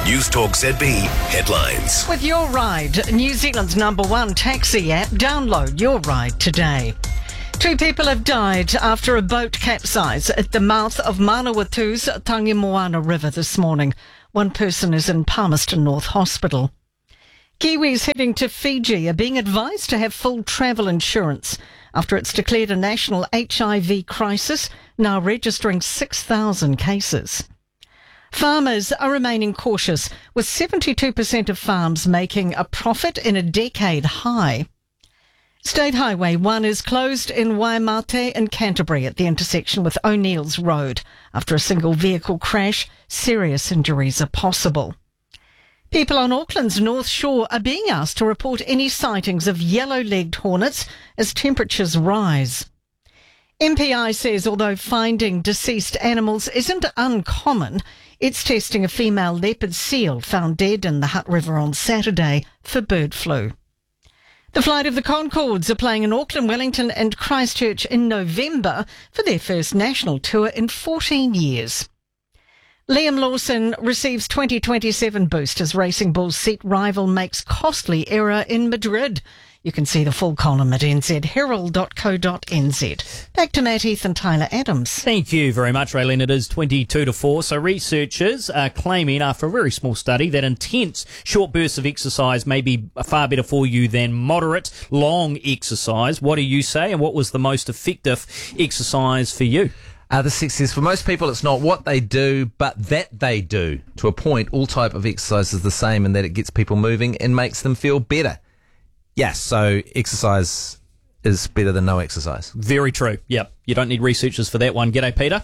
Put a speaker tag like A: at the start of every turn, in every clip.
A: News Talk ZB headlines.
B: With Your Ride, New Zealand's #1 taxi app, download Your Ride today. 2 people have died after a boat capsized at the mouth of Manawatu's Tangi River this morning. 1 person is in Palmerston North Hospital. Kiwis heading to Fiji are being advised to have full travel insurance after it's declared a national HIV crisis, now registering 6,000 cases. Farmers are remaining cautious, with 72% of farms making a profit in a decade high. State Highway 1 is closed in Waimate in Canterbury at the intersection with O'Neill's Road. After a single vehicle crash, serious injuries are possible. People on Auckland's North Shore are being asked to report any sightings of yellow-legged hornets as temperatures rise. MPI says although finding deceased animals isn't uncommon, it's testing a female leopard seal found dead in the Hutt River on Saturday for bird flu. The Flight of the Conchords are playing in Auckland, Wellington and Christchurch in November for their first national tour in 14 years. Liam Lawson receives 2027 boost as Racing Bull's seat rival makes costly error in Madrid. You can see the full column at nzherald.co.nz. Back to Matt Heath and Tyler Adams.
C: Thank you very much, Raylene. It is 22-4. So researchers are claiming after a very small study that intense short bursts of exercise may be far better for you than moderate, long exercise. What do you say? And what was the most effective exercise for you?
D: The success for most people, it's not what they do, but that they do. To a point, all type of exercise is the same in that it gets people moving and makes them feel better. Yes, so exercise is better than no exercise.
C: Very true. Yep. You don't need researchers for that one. G'day, Peter.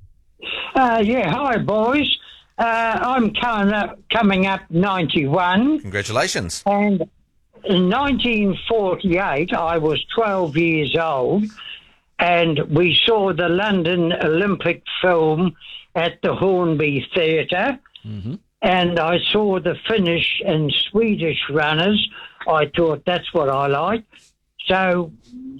E: Hi, boys. I'm coming up 91.
D: Congratulations.
E: And in 1948, I was 12 years old, and we saw the London Olympic film at the Hornby Theatre, and I saw the Finnish and Swedish runners. I thought that's what I like. So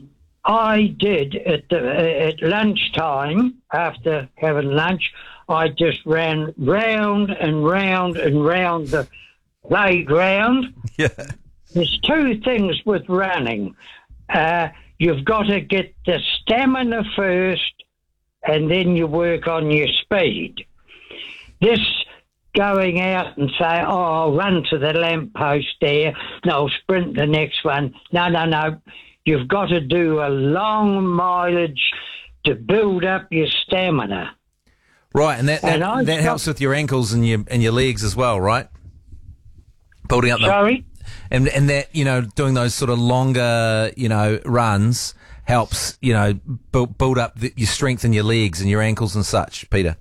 E: I did at lunchtime, after having lunch, I just ran round and round and round the playground.
D: Yeah.
E: There's 2 things with running. You've got to get the stamina first, and then you work on your speed. This going out and say, I'll run to the lamppost there, and I'll sprint the next one. No. You've got to do a long mileage to build up your stamina.
D: Right, and that helps with your ankles and your legs as well, right? Building up
E: Sorry?
D: And that, doing those sort of longer, runs helps, build up your strength in your legs and your ankles and such, Peter.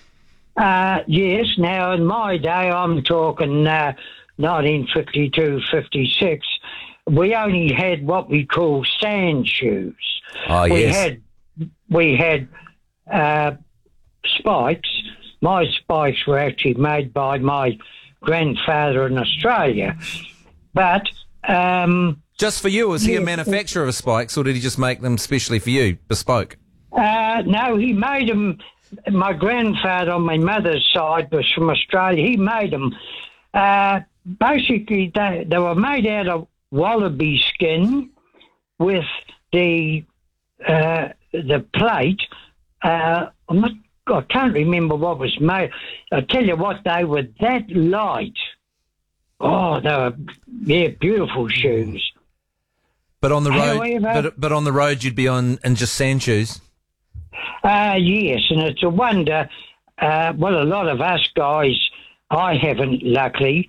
E: Yes. Now, in my day, I'm talking 1952, 56, we only had what we call sand shoes.
D: Oh, yes.
E: We had spikes. My spikes were actually made by my grandfather in Australia. But
D: just for you, was he a manufacturer of spikes, or did he just make them specially for you, bespoke?
E: No, he made them. My grandfather on my mother's side was from Australia. He made them. Basically, they were made out of wallaby skin with the plate. I can't remember what was made. I tell you what, they were that light. Oh, they were beautiful shoes.
D: But on the road,
E: However,
D: but on the road, you'd be in just sand shoes.
E: Yes, and it's a wonder. A lot of us guys, I haven't, luckily,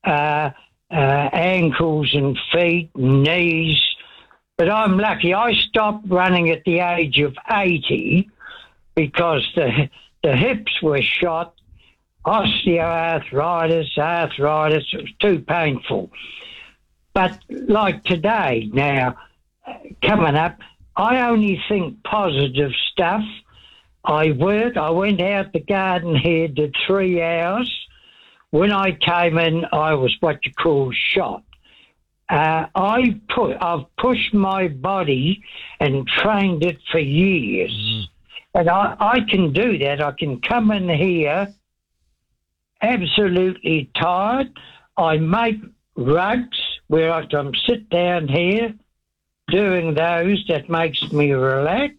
E: ankles and feet, knees, but I'm lucky. I stopped running at the age of 80 because the hips were shot, osteoarthritis, arthritis. It was too painful. But like today now, coming up, I only think positive stuff. I went out the garden here, did 3 hours. When I came in, I was what you call shot. I've pushed my body and trained it for years. And I can do that. I can come in here absolutely tired. I make rugs where I can sit down here doing those. That makes me relax.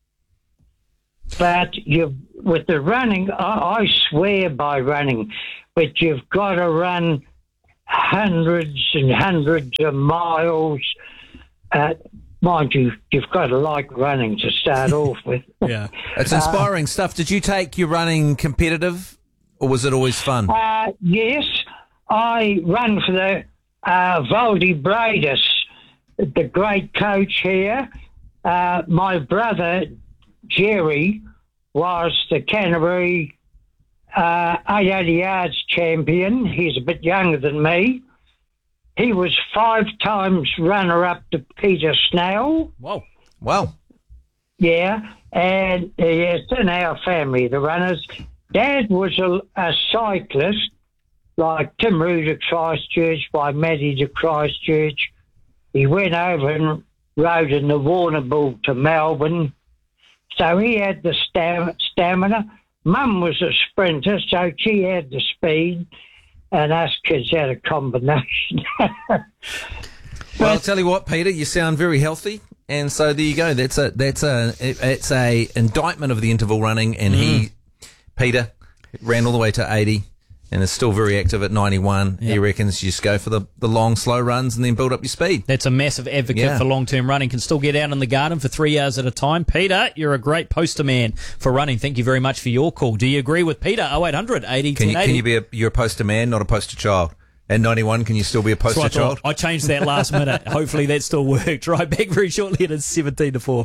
E: But with the running, I swear by running, but you've got to run hundreds and hundreds of miles. Mind you, you've got to like running to start off with.
C: Yeah.
D: It's inspiring stuff. Did you take your running competitive, or was it always fun?
E: Yes, I run for the Valdi Bradis, the great coach here. My brother, Jerry, was the Canterbury 880 yards champion. He's a bit younger than me. He was 5 times runner-up to Peter Snell.
C: Whoa.
D: Wow.
E: Yeah, and it's in our family, the runners. Dad was a cyclist, like Tim Rue to Christchurch, by Matty to Christchurch. He went over and rode in the Warrnambool to Melbourne. So he had the stamina. Mum was a sprinter, so she had the speed, and us kids had a combination.
D: Well, I'll tell you what, Peter, you sound very healthy, and so there you go. It's a indictment of the interval running, and Peter, ran all the way to 80 and is still very active at 91. He reckons you just go for the long, slow runs and then build up your speed.
C: That's a massive advocate for long-term running. Can still get out in the garden for 3 hours at a time. Peter, you're a great poster man for running. Thank you very much for your call. Do you agree with Peter? 0800 80
D: Can
C: 1080.
D: you be you're a poster man, not a poster child? At 91, can you still be a poster child?
C: I changed that last minute. Hopefully that still worked. Right, back very shortly. It is 17 to 4.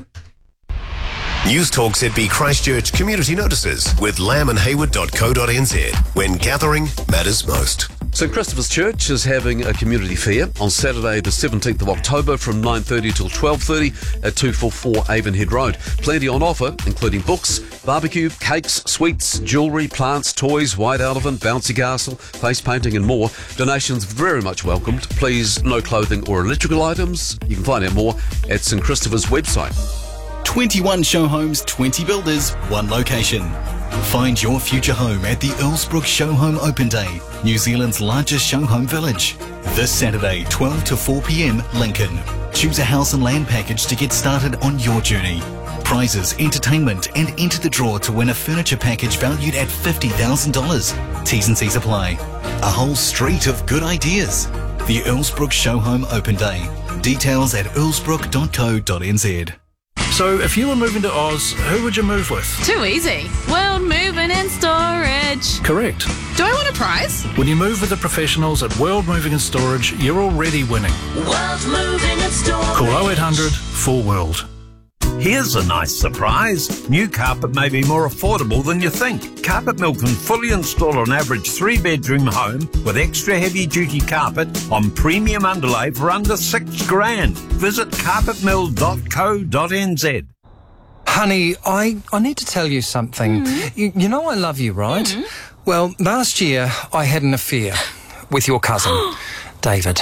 A: News Talk ZB Christchurch community notices with lambandhayward.co.nz when gathering matters most.
F: St Christopher's Church is having a community fair on Saturday the 17th of October from 9:30 till 12:30 at 244 Avonhead Road. Plenty on offer, including books, barbecue, cakes, sweets, jewellery, plants, toys, white elephant, bouncy castle, face painting and more. Donations very much welcomed. Please, no clothing or electrical items. You can find out more at St Christopher's website.
G: 21 show homes, 20 builders, one location. Find your future home at the Earlsbrook Show Home Open Day, New Zealand's largest show home village. This Saturday, 12 to 4 p.m, Lincoln. Choose a house and land package to get started on your journey. Prizes, entertainment, and enter the draw to win a furniture package valued at $50,000. T's and C's apply. A whole street of good ideas. The Earlsbrook Show Home Open Day. Details at earlsbrook.co.nz.
H: So, if you were moving to Oz, who would you move with?
I: Too easy. World Moving and Storage.
H: Correct.
I: Do I want a prize?
H: When you move with the professionals at World Moving and Storage, you're already winning.
J: World Moving and Storage.
H: Call 0800 4WORLD.
K: Here's a nice surprise. New carpet may be more affordable than you think. Carpet Mill can fully install an average 3-bedroom home with extra heavy-duty carpet on premium underlay for under $6,000. Visit carpetmill.co.nz.
L: Honey, I need to tell you something. You know I love you, right? Well, last year I had an affair with your cousin, David.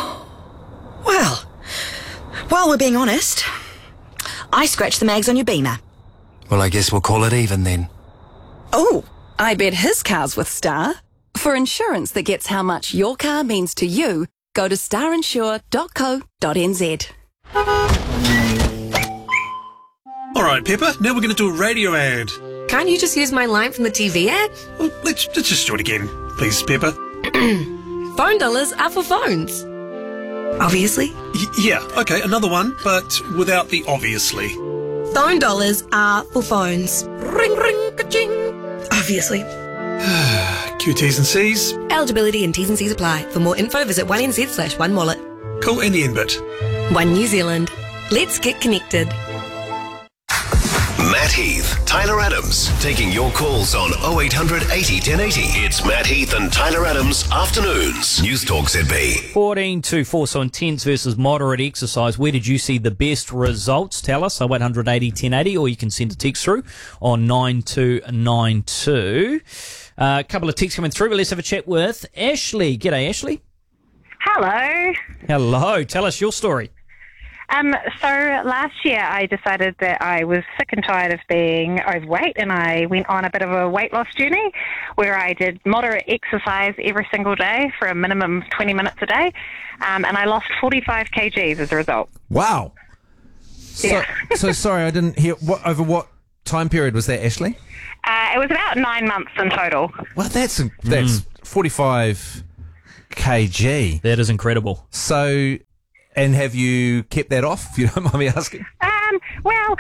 M: Well, while we're being honest, I scratched the mags on your Beamer.
L: Well, I guess we'll call it even then.
N: Oh, I bet his car's with Star. For insurance that gets how much your car means to you, go to starinsure.co.nz.
O: All right, Pepper, now we're going to do a radio ad.
P: Can't you just use my line from the TV ad?
O: Well, let's just do it again. Please, Pepper.
P: Phone dollars are for phones. Obviously.
O: Yeah, okay, another one, but without the obviously.
P: Phone dollars are for phones. Ring, ring, ka-ching. Obviously.
O: Q's and C's.
P: Eligibility and T's and C's apply. For more info, visit 1NZ/1wallet.
O: Cool, and the end bit.
P: One New Zealand. Let's get connected.
A: Matt Heath, Tyler Adams, taking your calls on 0800 80 1080. It's Matt Heath and Tyler Adams Afternoons. News Talk ZB.
C: 14 to 4, so intense versus moderate exercise. Where did you see the best results? Tell us, 0800 80 1080, or you can send a text through on 9292. A couple of texts coming through, but let's have a chat with Ashley. G'day, Ashley.
Q: Hello.
C: Hello. Tell us your story.
Q: So last year I decided that I was sick and tired of being overweight, and I went on a bit of a weight loss journey where I did moderate exercise every single day for a minimum of 20 minutes a day, and I lost 45 kgs as a result.
D: Wow.
Q: Yeah.
D: So sorry, I didn't hear. Over what time period was that, Ashley?
Q: It was about 9 months in total.
D: Well, that's 45 kg.
C: That is incredible.
D: So, and have you kept that off, if you don't mind me asking?
Q: Well,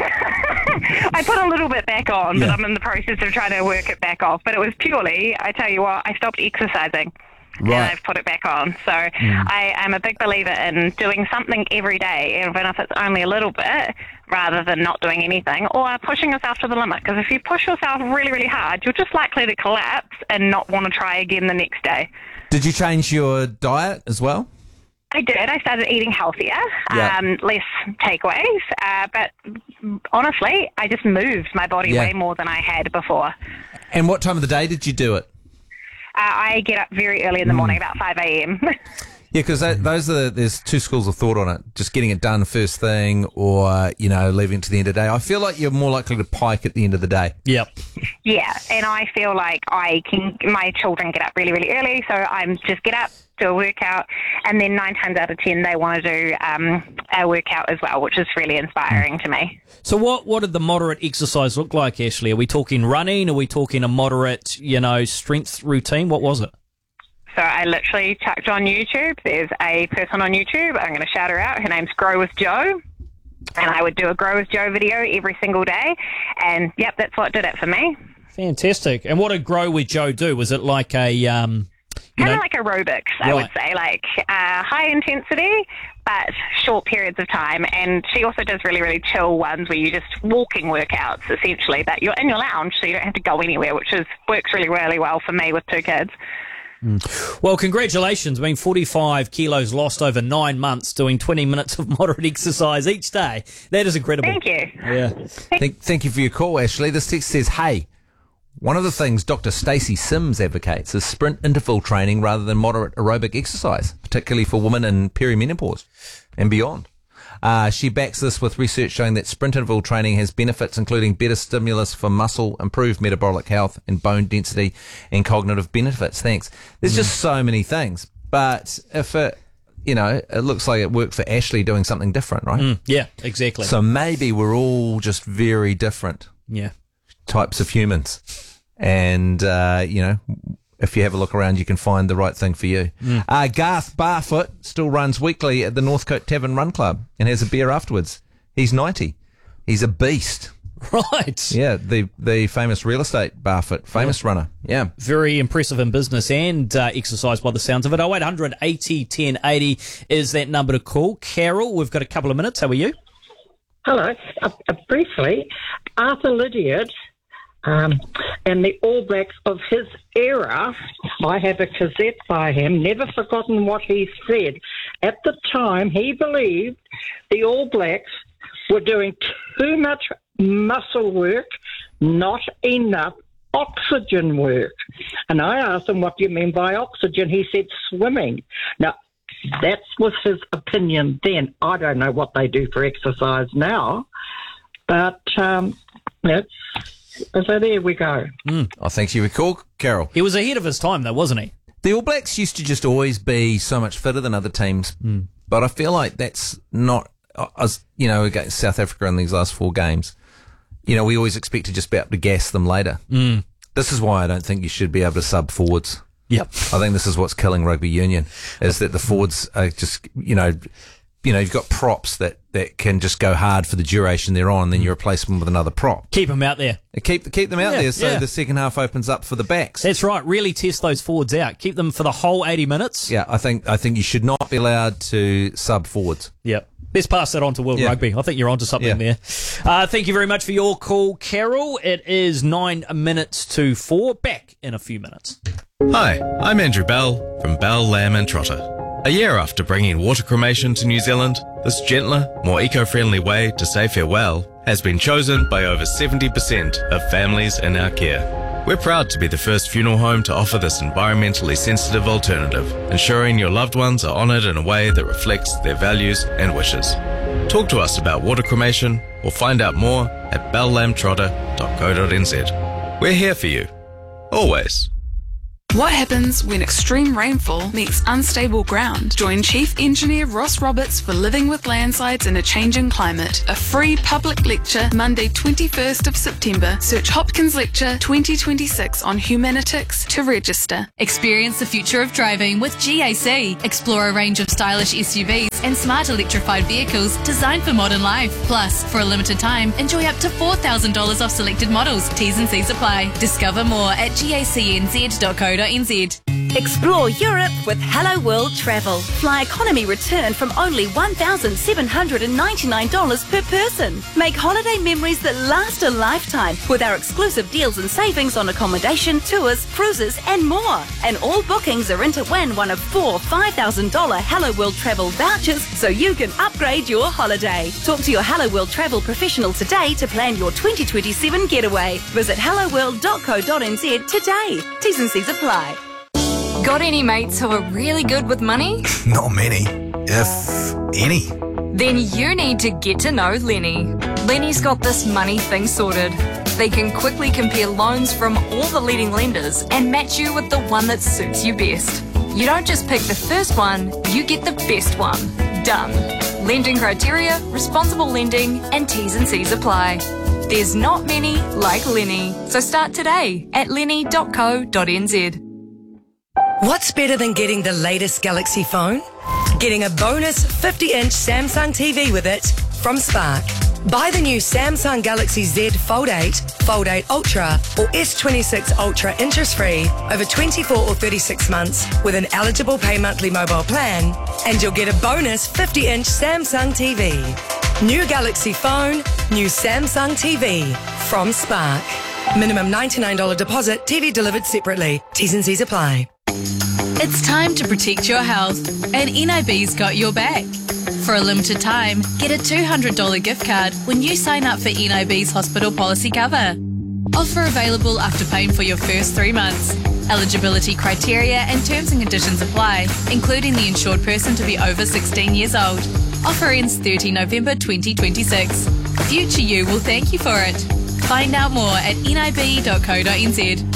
Q: I put a little bit back on, but I'm in the process of trying to work it back off. But it was purely, I tell you what, I stopped exercising.
D: Right.
Q: And I've put it back on. So I am a big believer in doing something every day, even if it's only a little bit, rather than not doing anything, or pushing yourself to the limit. Because if you push yourself really, really hard, you're just likely to collapse and not want to try again the next day.
D: Did you change your diet as well?
Q: I did. I started eating healthier,
D: Yeah.
Q: less takeaways, but honestly, I just moved my body way more than I had before.
D: And what time of the day did you do it?
Q: I get up very early in the morning, about 5 a.m.
D: Yeah, because there's two schools of thought on it. Just getting it done first thing, or leaving it to the end of the day. I feel like you're more likely to pike at the end of the day.
C: Yep.
Q: Yeah, and I feel like my children get up really, really early, so I'm just get up, do a workout, and then 9 times out of 10 they want to do a workout as well, which is really inspiring to me.
C: So what did the moderate exercise look like, Ashley? Are we talking running? Are we talking a moderate, strength routine? What was it?
Q: So I literally chucked on YouTube. There's a person on YouTube. I'm going to shout her out. Her name's Grow with Joe. And I would do a Grow with Joe video every single day. And, yep, that's what did it for me.
C: Fantastic. And what did Grow with Joe do? Was it like a...
Q: kind of like aerobics, I would say, like high intensity, but short periods of time. And she also does really, really chill ones where you're just walking workouts, essentially, but you're in your lounge, so you don't have to go anywhere, which works really, really well for me with 2 kids.
C: Well, congratulations. 45 kilos lost over 9 months doing 20 minutes of moderate exercise each day. That is incredible.
Q: Thank you.
C: Yeah.
D: Thank you for your call, Ashley. This text says, hey, one of the things Dr. Stacey Sims advocates is sprint interval training rather than moderate aerobic exercise, particularly for women in perimenopause and beyond. She backs this with research showing that sprint interval training has benefits including better stimulus for muscle, improved metabolic health and bone density and cognitive benefits. Thanks. There's just so many things. But if it looks like it worked for Ashley doing something different, right?
C: Yeah, exactly.
D: So maybe we're all just very different types of humans. And, if you have a look around, you can find the right thing for you. Garth Barfoot still runs weekly at the Northcote Tavern Run Club and has a beer afterwards. He's 90. He's a beast.
C: Right.
D: Yeah, the famous real estate Barfoot, famous runner. Yeah.
C: Very impressive in business and exercise by the sounds of it. 0800 80 1080 is that number to call. Carol, we've got a couple of minutes. How are you?
R: Hello. Briefly, Arthur Lydiard and the All Blacks of his era, I have a cassette by him, never forgotten what he said. At the time, he believed the All Blacks were doing too much muscle work, not enough oxygen work. And I asked him, what do you mean by oxygen? He said swimming. Now, that was his opinion then. I don't know what they do for exercise now, but so there we go.
D: I think you recall, Carol.
C: He was ahead of his time, though, wasn't he?
D: The All Blacks used to just always be so much fitter than other teams, but I feel like that's not, against South Africa in these last 4 games. We always expect to just be able to gas them later. This is why I don't think you should be able to sub forwards.
C: Yep.
D: I think this is what's killing rugby union, is that the forwards are just, you've got props that can just go hard for the duration they're on, and then you replace them with another prop.
C: Keep them out there.
D: Keep them out there so the second half opens up for the backs.
C: That's right. Really test those forwards out. Keep them for the whole 80 minutes.
D: Yeah, I think you should not be allowed to sub forwards.
C: Yep. Let's pass that on to World Rugby. I think you're onto something there. Thank you very much for your call, Carol. It is 9 minutes to 4. Back in a few minutes.
S: Hi, I'm Andrew Bell from Bell, Lamb and Trotter. A year after bringing water cremation to New Zealand, this gentler, more eco-friendly way to say farewell has been chosen by over 70% of families in our care. We're proud to be the first funeral home to offer this environmentally sensitive alternative, ensuring your loved ones are honoured in a way that reflects their values and wishes. Talk to us about water cremation or find out more at bellamtrotter.co.nz. We're here for you. Always.
T: What happens when extreme rainfall meets unstable ground? Join Chief Engineer Ross Roberts for Living with Landslides in a Changing Climate, a free public lecture Monday 21st of September. Search Hopkins Lecture 2026 on Humanitics to register.
U: Experience the future of driving with GAC. Explore a range of stylish SUVs and smart electrified vehicles designed for modern life. Plus, for a limited time, enjoy up to $4,000 off selected models. T's and C's apply. Discover more at gacnz.co.nz.
V: Explore Europe with Hello World Travel. Fly economy return from only $1,799 per person. Make holiday memories that last a lifetime with our exclusive deals and savings on accommodation, tours, cruises and more. And all bookings are in to win one of 4 $5,000 Hello World Travel vouchers so you can upgrade your holiday. Talk to your Hello World Travel professional today to plan your 2027 getaway. Visit helloworld.co.nz today. T's and C's apply.
W: Got any mates who are really good with money?
X: Not many, if any.
W: Then you need to get to know Lenny. Lenny's got this money thing sorted. They can quickly compare loans from all the leading lenders and match you with the one that suits you best. You don't just pick the first one, you get the best one. Done. Lending criteria, responsible lending, and T's and C's apply. There's not many like Lenny. So start today at lenny.co.nz.
Y: What's better than getting the latest Galaxy phone? Getting a bonus 50-inch Samsung TV with it from Spark. Buy the new Samsung Galaxy Z Fold 8, Fold 8 Ultra or S26 Ultra interest-free over 24 or 36 months with an eligible pay monthly mobile plan and you'll get a bonus 50-inch Samsung TV. New Galaxy phone, new Samsung TV from Spark. Minimum $99 deposit, TV delivered separately. T's and C's apply.
U: It's time to protect your health, and NIB's got your back. For a limited time, get a $200 gift card when you sign up for NIB's hospital policy cover. Offer available after paying for your first 3 months. Eligibility criteria and terms and conditions apply, including the insured person to be over 16 years old. Offer ends 30 November 2026. Future you will thank you for it. Find out more at nib.co.nz.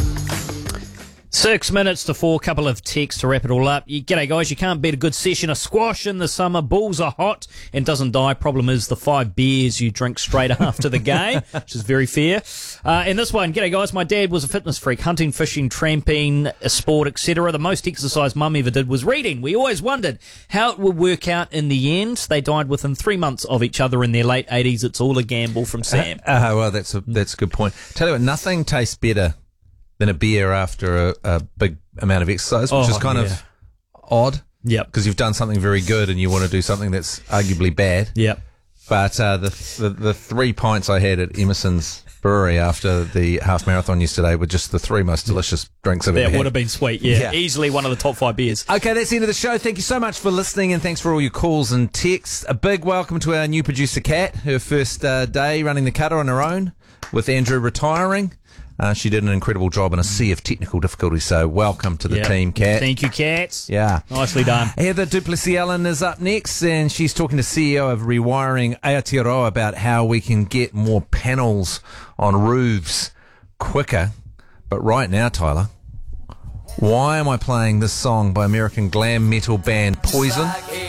C: 6 minutes to 4, couple of texts to wrap it all up. G'day guys, you can't beat a good session of squash in the summer. Bulls are hot and doesn't die. Problem is the 5 beers you drink straight after the game, which is very fair. And this one, g'day guys, my dad was a fitness freak, hunting, fishing, tramping, sport, etc. The most exercise mum ever did was reading. We always wondered how it would work out in the end. They died within 3 months of each other in their late 80s. It's all a gamble from Sam.
D: Well, that's a good point. Tell you what, nothing tastes better than a beer after a big amount of exercise, which is kind of odd.
C: Yep.
D: Because you've done something very good and you want to do something that's arguably bad.
C: Yep.
D: But the 3 pints I had at Emerson's Brewery after the half marathon yesterday were just the 3 most delicious drinks I've ever had.
C: That would have been sweet, yeah. Easily one of the top 5 beers.
D: Okay, that's the end of the show. Thank you so much for listening and thanks for all your calls and texts. A big welcome to our new producer, Kat, her first day running the cutter on her own with Andrew retiring. She did an incredible job in a sea of technical difficulties, so welcome to the team, Kat.
C: Thank you, Kat.
D: Yeah.
C: Nicely done.
D: Heather Duplessis-Allen is up next, and she's talking to CEO of Rewiring Aotearoa about how we can get more panels on roofs quicker. But right now, Tyler, why am I playing this song by American glam metal band Poison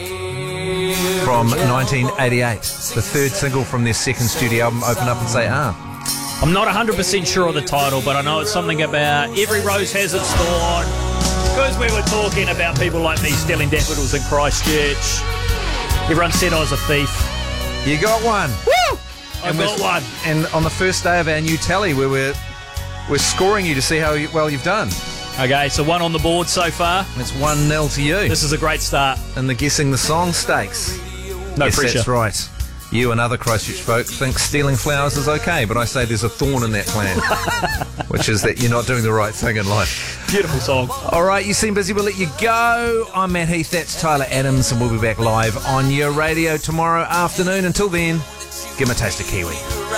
D: from 1988? The third single from their second studio album, Open Up and Say Ah.
C: I'm not 100% sure of the title, but I know it's something about every rose has its thorn. Because we were talking about people like me stealing daffodils in Christchurch. Everyone said I was a thief.
D: You got one.
C: Woo! I got one.
D: And on the first day of our new tally, where we're scoring you to see how well you've done.
C: Okay, so 1 on the board so far.
D: It's 1-0 to you.
C: This is a great start.
D: And the Guessing the Song Stakes.
C: No
D: yes,
C: pressure.
D: That's right. You and other Christchurch folk think stealing flowers is okay, but I say there's a thorn in that plan, which is that you're not doing the right thing in life.
C: Beautiful song.
D: All right, you seem busy. We'll let you go. I'm Matt Heath. That's Tyler Adams, and we'll be back live on your radio tomorrow afternoon. Until then, give 'em a taste of Kiwi.